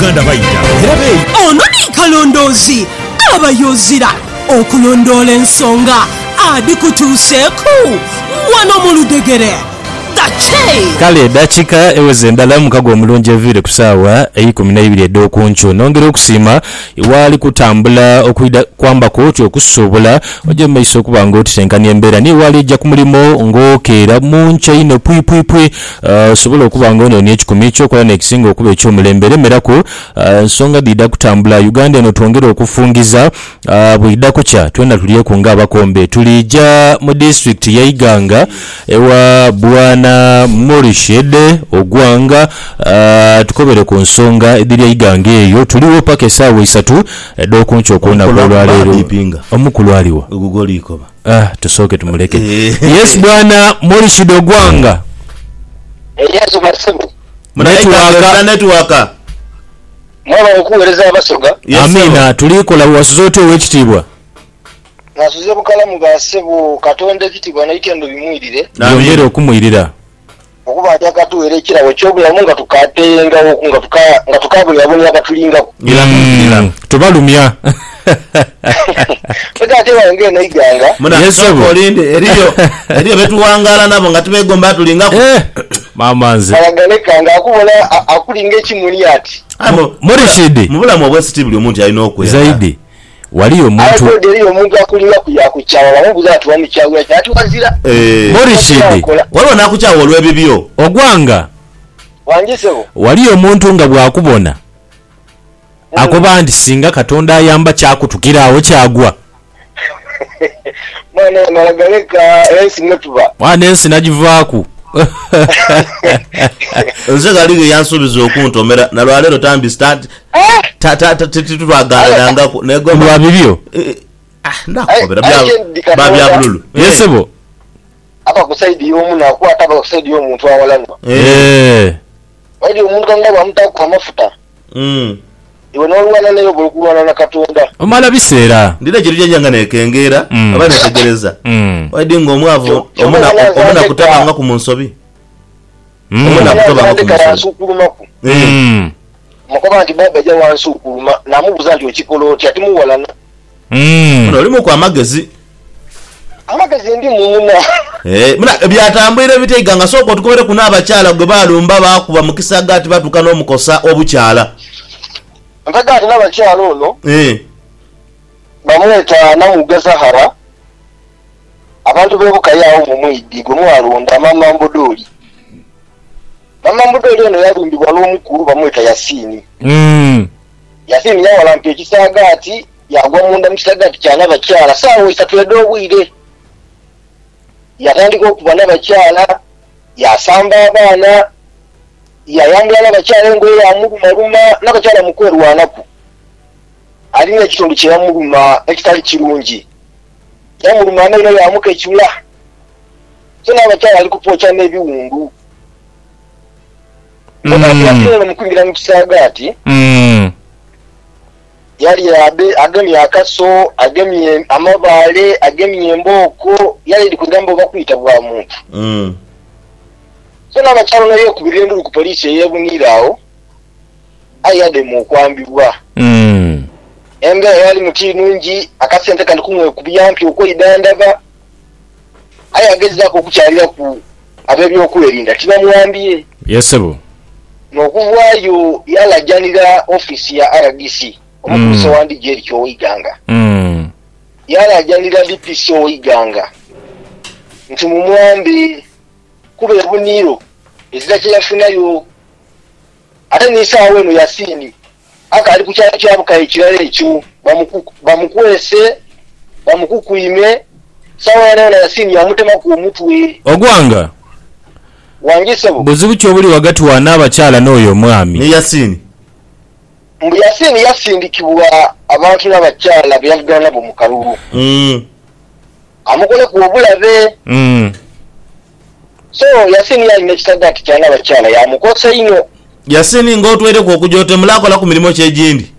Uganda bayita erabe ono ni kalondoozi abayozira okulondoola ensonga adikutuuseeko wano mu Ludegere. Kale dakika eweze endala mukago omulungi evire ku ssaawa 12 ed'okunkyo nongera okusiima iwaali kutambula okuida kwamba kootyo okusobola ojja mu maiso okuba ng'otitenkanya embeera ni iwaali ejja ku mulimo ng'okeera mu nkya ino pwipwipwi osobola okuba ng'onoonya ekikumi ekyokola n'ekisinga okuba eky'omulembe eremeraku ensonga diida kutambula Uganda eno twongera okufungiza bw'idako kya twena tulyeku ng'abakombe tulijja mu district ya Iganga ewa Bwana Morishede Ogwanga tukobere ku nsonga ediri Iganga eyo tuliwo paka essaawa 3 ed'okunkyo okuwona olwaleero omukulu aliwa ogugolikoba tusooke tumuleke yes bwana Morishede Ogwanga yes basimu netwaka mwana okuweereza abasoga amina tulikola wasuzote ow'ekitiibwa nasuze bukalamu basimu Katonda ekitiibwa n'ekendo bimwirire yongere okumwirira okuba atakatuwera ekirawo ky'obulamu nga tukatengawo nga tukabulabulira batulingako tubalumya ate wange n'Iganga olinde eriyo betuwangala nabo nga tubegomba tulingako mamanze alagalekanga akubona akulinga ekimuli ati Morishede mu bulamu obwesiti buli omuntu alina okwera zaidi waliyo omuntu akulinga kuyakuchawa bamubuza ati wamuchawa ati wazira Morishede waliwo nakuchawa olw'ebibyo Ogwanga wangisebo waliyo omuntu nga bwakubona akoba nti singa Katonda ayamba kyakutukiraawo kyagwa mwana nalagaleka ensi netuba mwana ensi nagivaaku nze galige yansuubiza okuntomera nalwaleero tambi start tutwaganangako negomba bibyo nakobera babya bululu yesebo apa kusaidi y'omu nakwata apa kusaidi y'omuntu awalanwa wali omuntu kanga bwamutaku amafuta iwe n'olwana nayo bw'okulwana na Katonda omala biseera ndina ekiro kyajjanga nekengeera aba netegereza wadi ng'omwavu omuna kutabanga ku munsobi omuna kutabanga ku munsobi mukoba nti baba ajja wansuukuluma namubuza nti okikola otya timuwalana olimu ku amagezi ndi muuna byatambwire biteiga sooka otukobere ku n'abakyala gwe balumba bakuba mu kisagaati batuuka n'omukosa obukyala mpaga ati n'abakyala ono bamweta Namuga Zahara abantu b'ebukayawo mu mwiddi gwe mwalonda Mama Mbodooli ono yalumbibwa n'omukulu bamweta Yasini Yasini yawalampa ekisagaati yagwa munda mu kisagaati kya n'abakyala ssaawa 3 ed'obwire yatandika okuba n'abakyala yasamba abaana yayambula n'abakyala engoye yamulumaluma n'abakyala mukwerwanaku alina ekitundu kye yamuluma ekitali kirungi yamuluma naino yamuka ekula so n'abakyala ali kupooca n'ebiwundu yatera mukumbira mu kisagaati yali agemye akaso agemye amabaale agemye embooko yali ndi kugamba oba kuyita bwa muntu so n'abakyalo naye okubira endulu ku poliisi eyebuniraawo ayadde mu okwambibwa embeera yali muti nungi akasente kandi kumwe kubiyampi okweyidandaba aye agezaako okukyalira ku ab'ebyokwerinda tibamwambye yesebo n'okuvaayo yalajjanira ofiisi ya RDC omukulusa wandi Jericho Ow'Iganga yalajjanira DPC Ow'Iganga nti mumwambe kuba ebuniiro ezira kye yafunayo ate n'esaawa eno Yasini akali ku kyalo kyabuka ekirala ekyo bamukwese bamukukuyime saawa yanayo Yasini yamutemaku omutwe Ogwanga wangisebo buzibu kyobuli wagati wa n'abakyala n'oyo omwami ne Yasini mbu Yasini yasindikibwa abantu n'abakyala beyavugana nabo mu kalulu amukole ku obulabe so Yasini yalina ekisagaati kya n'abakyala yamukosa ino Yasini ng'otwereku okujote mulakola ku mirimo ky'egindi